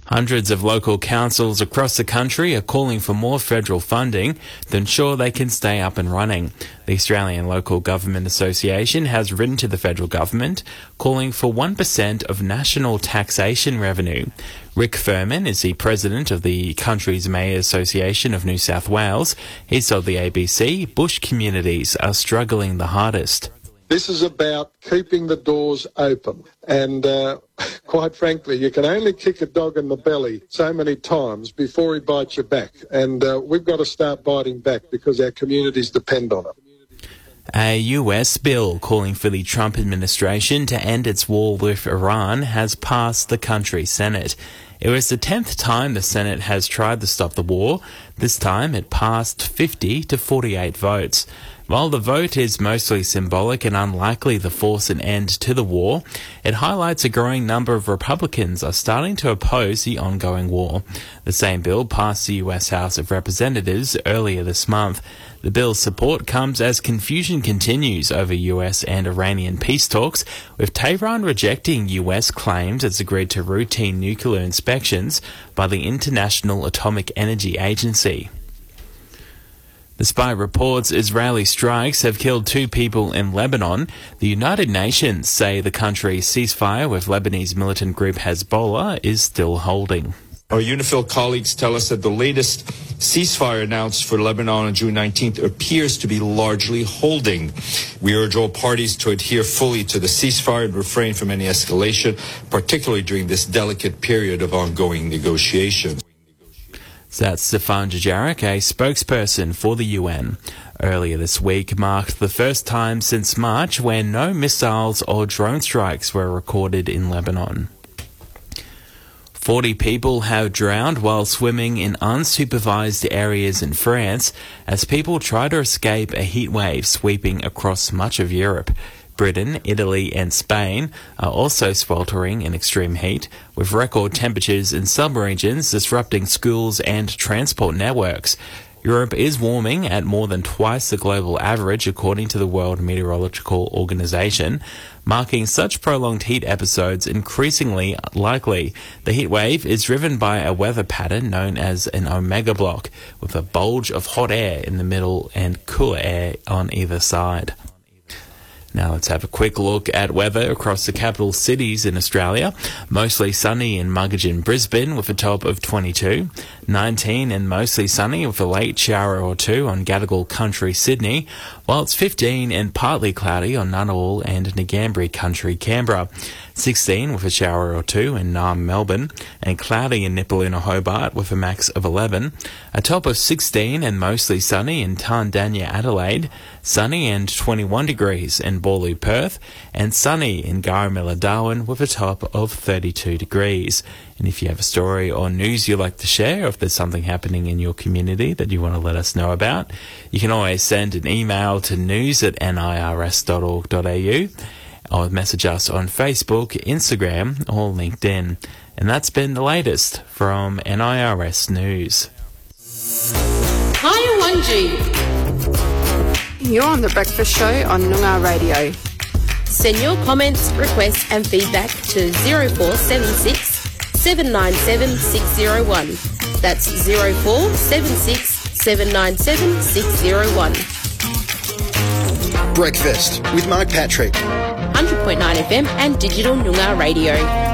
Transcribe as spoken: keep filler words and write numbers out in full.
Hundreds of local councils across the country are calling for more federal funding to ensure they can stay up and running. The Australian Local Government Association has written to the federal government calling for one percent of national taxation revenue. Rick Furman is the president of the country's Mayor Association of New South Wales. He told the A B C bush communities are struggling the hardest. This is about keeping the doors open. And uh, quite frankly, you can only kick a dog in the belly so many times before he bites you back. And uh, we've got to start biting back because our communities depend on it. A U S bill calling for the Trump administration to end its war with Iran has passed the country's Senate. It was the tenth time the Senate has tried to stop the war. This time it passed fifty to forty-eight votes. While the vote is mostly symbolic and unlikely to force an end to the war, it highlights a growing number of Republicans are starting to oppose the ongoing war. The same bill passed the U S House of Representatives earlier this month. The bill's support comes as confusion continues over U S and Iranian peace talks, with Tehran rejecting U S claims it's agreed to routine nuclear inspections by the International Atomic Energy Agency. Despite reports Israeli strikes have killed two people in Lebanon, the United Nations say the country's ceasefire with Lebanese militant group Hezbollah is still holding. Our UNIFIL colleagues tell us that the latest ceasefire announced for Lebanon on June nineteenth appears to be largely holding. We urge all parties to adhere fully to the ceasefire and refrain from any escalation, particularly during this delicate period of ongoing negotiations. That's Stefan Dujarric, a spokesperson for the U N. Earlier this week marked the first time since March where no missiles or drone strikes were recorded in Lebanon. Forty people have drowned while swimming in unsupervised areas in France as people try to escape a heatwave sweeping across much of Europe. Britain, Italy and Spain are also sweltering in extreme heat, with record temperatures in some regions disrupting schools and transport networks. Europe is warming at more than twice the global average, according to the World Meteorological Organization, marking such prolonged heat episodes increasingly likely. The heat wave is driven by a weather pattern known as an omega block, with a bulge of hot air in the middle and cooler air on either side. Now let's have a quick look at weather across the capital cities in Australia. Mostly sunny in Muggeridge, Brisbane with a top of twenty-two. nineteen and mostly sunny with a late shower or two on Gadigal Country, Sydney. While it's fifteen and partly cloudy on Ngunnawal and Ngambri Country, Canberra. sixteen with a shower or two in Naarm, Melbourne. And cloudy in Nipaluna, Hobart with a max of eleven. A top of sixteen and mostly sunny in Tandanya, Adelaide. Sunny and twenty-one degrees in Borloo, Perth, and sunny in Garramilla, Darwin with a top of thirty-two degrees. And if you have a story or news you'd like to share, or if there's something happening in your community that you want to let us know about, you can always send an email to news at nirs dot org dot a u or message us on Facebook, Instagram or LinkedIn. And that's been the latest from N I R S News. Hi, Wanji. You're on The Breakfast Show on Noongar Radio. Send your comments, requests and feedback to zero four seven six, seven nine seven, six zero one. That's zero four seven six, seven nine seven, six zero one. Breakfast with Mark Patrick. one hundred point nine F M and Digital Noongar Radio.